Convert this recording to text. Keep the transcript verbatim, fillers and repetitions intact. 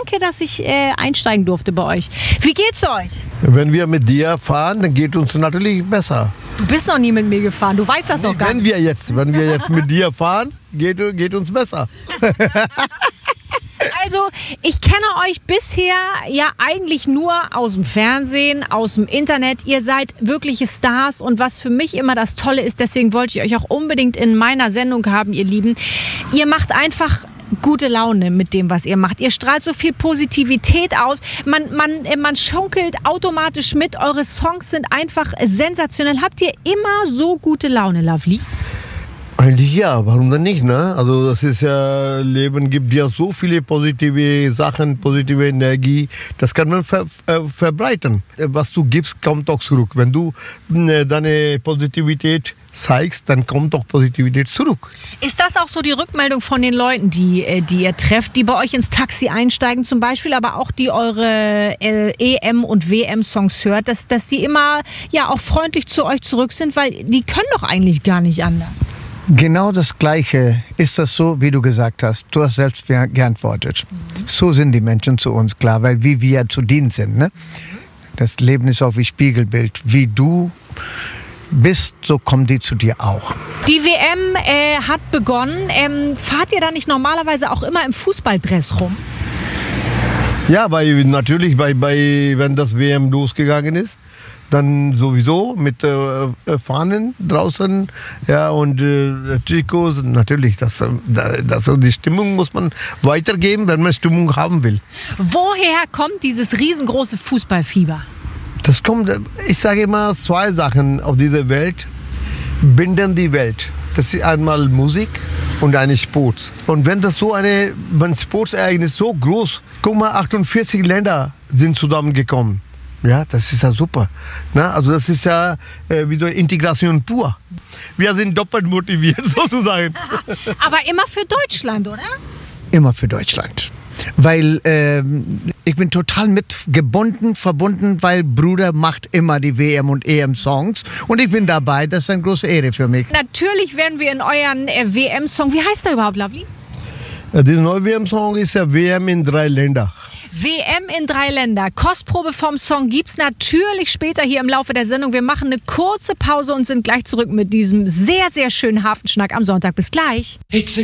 Danke, dass ich äh, einsteigen durfte bei euch. Wie geht's euch? Wenn wir mit dir fahren, dann geht uns natürlich besser. Du bist noch nie mit mir gefahren, du weißt das doch gar wenn nicht. Wir jetzt, wenn wir jetzt mit dir fahren, geht, geht uns besser. Also, ich kenne euch bisher ja eigentlich nur aus dem Fernsehen, aus dem Internet. Ihr seid wirkliche Stars und was für mich immer das Tolle ist, deswegen wollte ich euch auch unbedingt in meiner Sendung haben, ihr Lieben. Ihr macht einfach gute Laune mit dem, was ihr macht. Ihr strahlt so viel Positivität aus. Man, man, man schunkelt automatisch mit. Eure Songs sind einfach sensationell. Habt ihr immer so gute Laune, Lovely? Eigentlich ja, warum denn nicht, ne? Also das ist ja, Leben gibt ja so viele positive Sachen, positive Energie, das kann man ver, äh, verbreiten. Was du gibst, kommt auch zurück. Wenn du äh, deine Positivität zeigst, dann kommt doch Positivität zurück. Ist das auch so die Rückmeldung von den Leuten, die, die ihr trefft, die bei euch ins Taxi einsteigen zum Beispiel, aber auch die eure äh, E M- und W M-Songs hört, dass, dass sie immer ja auch freundlich zu euch zurück sind, weil die können doch eigentlich gar nicht anders? Genau das Gleiche ist das so, wie du gesagt hast. Du hast selbst geantwortet. Mhm. So sind die Menschen zu uns, klar, weil wie wir zu denen sind. Ne? Das Leben ist auch wie Spiegelbild. Wie du bist, so kommen die zu dir auch. Die W M äh, hat begonnen. Ähm, fahrt ihr da nicht normalerweise auch immer im Fußballdress rum? Ja, weil natürlich, bei, bei, wenn das W M losgegangen ist, dann sowieso mit äh, Fahnen draußen, ja, und äh, Trikots, natürlich, das, das, die Stimmung muss man weitergeben, wenn man Stimmung haben will. Woher kommt dieses riesengroße Fußballfieber? Das kommt, ich sage immer, zwei Sachen auf dieser Welt binden die Welt. Das ist einmal Musik und eine Sport. Und wenn das so eine, ein Sportsereignis so groß, guck mal, achtundvierzig Länder sind zusammengekommen. Ja, das ist ja super. Na, also das ist ja äh, wie so Integration pur. Wir sind doppelt motiviert sozusagen. Aber immer für Deutschland, oder? Immer für Deutschland. Weil äh, ich bin total mitgebunden, verbunden, weil Bruder macht immer die W M- und E M-Songs. Und ich bin dabei, das ist eine große Ehre für mich. Natürlich werden wir in euren äh, W M-Song, wie heißt der überhaupt, Lovely? Ja, dieser neue W M-Song ist ja W M in drei Ländern. W M in drei Länder. Kostprobe vom Song gibt's natürlich später hier im Laufe der Sendung. Wir machen eine kurze Pause und sind gleich zurück mit diesem sehr, sehr schönen Hafenschnack am Sonntag. Bis gleich. It's a